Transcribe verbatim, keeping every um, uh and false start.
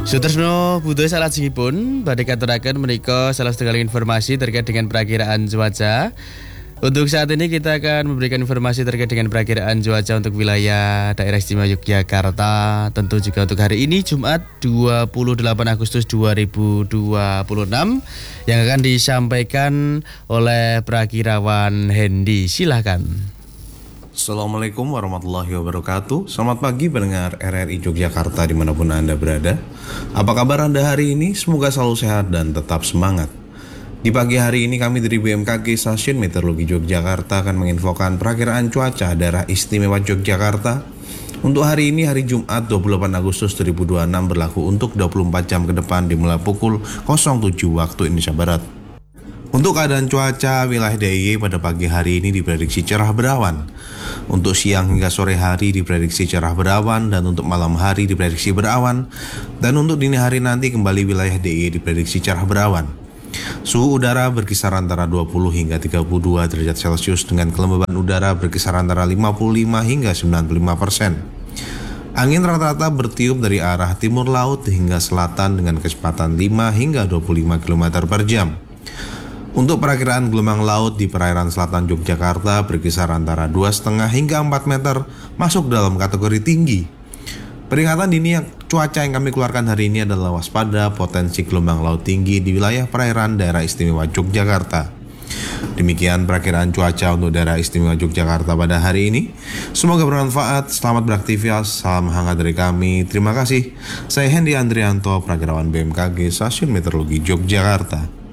Sutresno Butuh salajengipun badhe katuraken menika salah setunggal informasi terkait dengan perakiraan cuaca. Untuk saat ini kita akan memberikan informasi terkait dengan perakiraan cuaca untuk wilayah daerah istimewa Yogyakarta. Tentu juga untuk hari ini Jumat dua puluh delapan Agustus dua ribu dua puluh enam yang akan disampaikan oleh Prakirawan Hendy. Silahkan. Assalamualaikum warahmatullahi wabarakatuh. Selamat pagi pendengar R R I Yogyakarta dimanapun Anda berada. Apa kabar Anda hari ini? Semoga selalu sehat dan tetap semangat. Di pagi hari ini kami dari B M K G Stasiun Meteorologi Yogyakarta akan menginfokan perakiraan cuaca daerah istimewa Yogyakarta. Untuk hari ini hari Jumat dua puluh delapan Agustus dua ribu dua puluh enam berlaku untuk dua puluh empat jam ke depan dimulai pukul nol tujuh waktu Indonesia Barat. Untuk keadaan cuaca wilayah D I Y pada pagi hari ini diprediksi cerah berawan. Untuk siang hingga sore hari diprediksi cerah berawan dan untuk malam hari diprediksi berawan. Dan untuk dini hari nanti kembali wilayah D I Y diprediksi cerah berawan. Suhu udara berkisar antara dua puluh hingga tiga puluh dua derajat Celcius dengan kelembaban udara berkisar antara lima puluh lima hingga sembilan puluh lima persen. Angin rata-rata bertiup dari arah timur laut hingga selatan dengan kecepatan lima hingga dua puluh lima kilometer per jam. Untuk perakiraan gelombang laut di perairan selatan Yogyakarta berkisar antara dua koma lima hingga empat meter, masuk dalam kategori tinggi. Peringatan dini yang cuaca yang kami keluarkan hari ini adalah waspada potensi gelombang laut tinggi di wilayah perairan daerah istimewa Yogyakarta. Demikian perakiraan cuaca untuk daerah istimewa Yogyakarta pada hari ini. Semoga bermanfaat, selamat beraktivitas, salam hangat dari kami. Terima kasih. Saya Hendy Andrianto, Prakirawan B M K G Stasiun Meteorologi Yogyakarta.